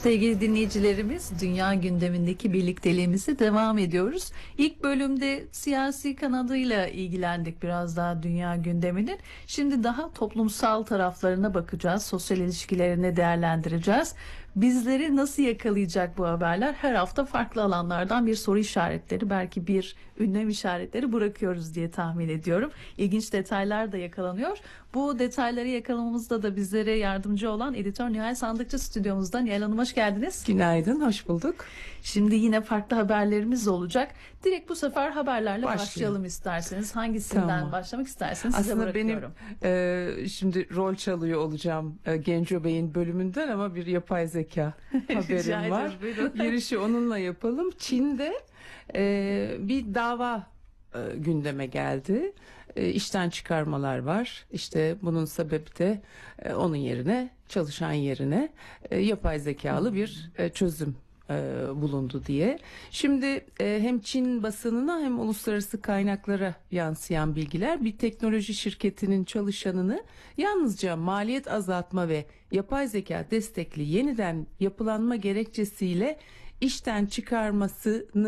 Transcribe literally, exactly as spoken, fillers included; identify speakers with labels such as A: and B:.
A: Sevgili dinleyicilerimiz, dünya gündemindeki birlikteliğimizi devam ediyoruz. İlk bölümde siyasi kanadıyla ilgilendik biraz daha dünya gündeminin. Şimdi daha toplumsal taraflarına bakacağız, sosyal ilişkilerini değerlendireceğiz. Bizleri nasıl yakalayacak bu haberler? Her hafta farklı alanlardan bir soru işaretleri, belki bir ünlem işaretleri bırakıyoruz diye tahmin ediyorum. İlginç detaylar da yakalanıyor. Bu detayları yakalamamızda da bizlere yardımcı olan editör Nihal Sandıkçı stüdyomuzda. Nihal Hanım, hoş geldiniz.
B: Günaydın, hoş bulduk.
A: Şimdi yine farklı haberlerimiz olacak. Direkt bu sefer haberlerle
B: Başlayalım,
A: başlayalım isterseniz. Hangisinden
B: tamam.
A: başlamak isterseniz size
B: Aslında
A: bırakıyorum.
B: benim e, şimdi rol çalıyor olacağım e, Genco Bey'in bölümünden ama bir yapay zeka haberim var. Girişi onunla yapalım. Çin'de e, bir dava e, gündeme geldi. E, işten çıkarmalar var. İşte bunun sebebi de e, onun yerine, çalışan yerine e, yapay zekalı bir e, çözüm e, bulundu diye. Şimdi e, hem Çin basınına hem uluslararası kaynaklara yansıyan bilgiler, bir teknoloji şirketinin çalışanını yalnızca maliyet azaltma ve yapay zeka destekli yeniden yapılanma gerekçesiyle işten çıkarmasını